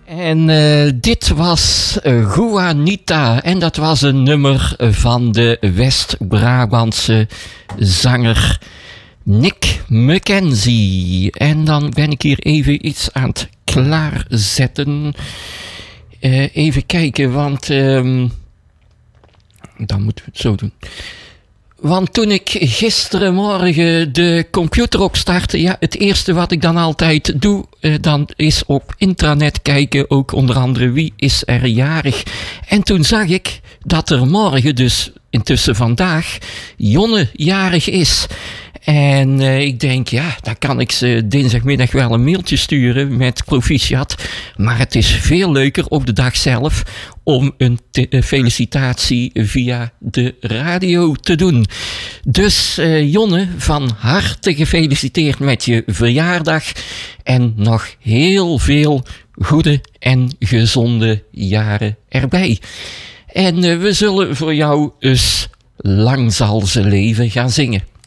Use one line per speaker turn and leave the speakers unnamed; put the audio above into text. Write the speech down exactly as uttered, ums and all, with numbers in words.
En uh, dit was uh, Juanita. En dat was een nummer van de West-Brabantse zanger Nick McKenzie. En dan ben ik hier even iets aan het klaarzetten. Uh, even kijken, want um, dan moeten we het zo doen. Want toen ik gisterenmorgen de computer opstartte, ja, het eerste wat ik dan altijd doe, eh, dan is op intranet kijken, ook onder andere wie is er jarig. En toen zag ik dat er morgen, dus intussen vandaag, Jonne jarig is. En uh, ik denk, ja, dan kan ik ze dinsdagmiddag wel een mailtje sturen met proficiat. Maar het is veel leuker op de dag zelf om een te- uh, felicitatie via de radio te doen. Dus uh, Jonne, van harte gefeliciteerd met je verjaardag. En nog heel veel goede en gezonde jaren erbij. En uh, we zullen voor jou eens Lang zal ze leven gaan zingen.